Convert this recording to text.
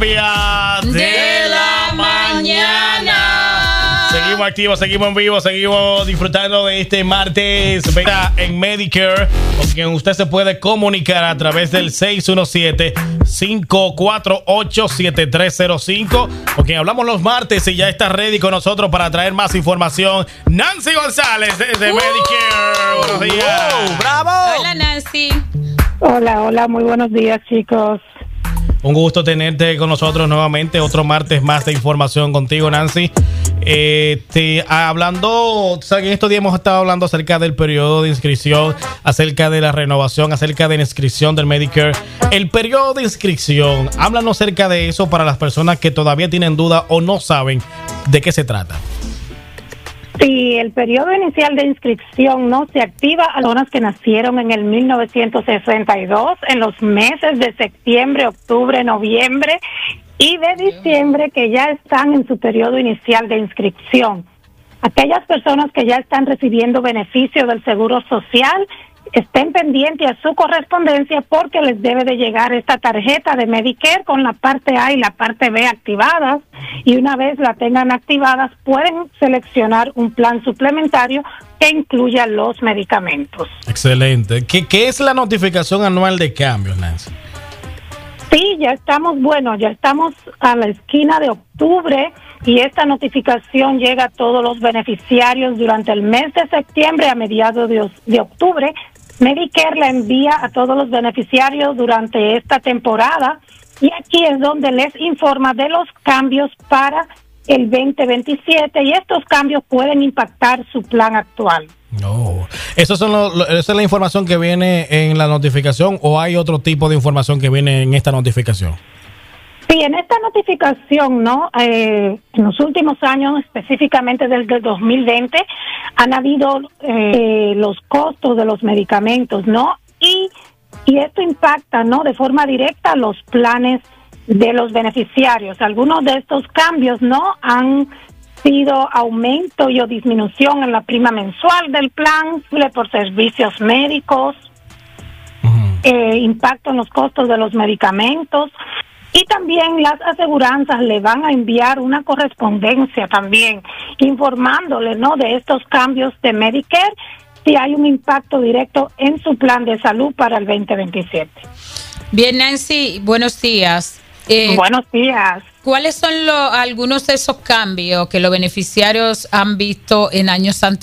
terapia de la mañana. Seguimos activos, seguimos en vivo, seguimos disfrutando de este martes en Medicare, con quien usted se puede comunicar a través del 617-548-7305, con quien hablamos los martes y ya está ready con nosotros para traer más información. Nancy González desde Medicare. Buenos días. ¡Bravo! Hola, Nancy. Hola, muy buenos días, chicos. Un gusto tenerte con nosotros nuevamente, otro martes más de información contigo, Nancy. Hablando, en estos días hemos estado hablando acerca del periodo de inscripción, acerca de la renovación, acerca de la inscripción del Medicare. El periodo de inscripción, háblanos acerca de eso para las personas que todavía tienen duda o no saben de qué se trata. Sí, el periodo inicial de inscripción no se activa a las personas que nacieron en el 1962, en los meses de septiembre, octubre, noviembre y de diciembre, que ya están en su periodo inicial de inscripción. Aquellas personas que ya están recibiendo beneficio del Seguro Social, estén pendientes a su correspondencia porque les debe de llegar esta tarjeta de Medicare con la parte A y la parte B activadas, y una vez la tengan activadas pueden seleccionar un plan suplementario que incluya los medicamentos. Excelente. ¿Qué es la notificación anual de cambios, Nancy? Sí, ya estamos a la esquina de octubre y esta notificación llega a todos los beneficiarios durante el mes de septiembre a mediados de octubre. Medicare la envía a todos los beneficiarios durante esta temporada y aquí es donde les informa de los cambios para el 2027 y estos cambios pueden impactar su plan actual. No, ¿esa es la información que viene en la notificación o hay otro tipo de información que viene en esta notificación? Sí, en esta notificación, ¿no? En los últimos años, específicamente desde el 2020, han habido los costos de los medicamentos, ¿no? Y esto impacta, ¿no?, de forma directa los planes de los beneficiarios. Algunos de estos cambios, ¿no?, han sido aumento y o disminución en la prima mensual del plan por servicios médicos, impacto en los costos de los medicamentos. Y también las aseguranzas le van a enviar una correspondencia también informándole, ¿no?, de estos cambios de Medicare, si hay un impacto directo en su plan de salud para el 2027. Bien, Nancy, buenos días. Buenos días. ¿Cuáles son algunos de esos cambios que los beneficiarios han visto en años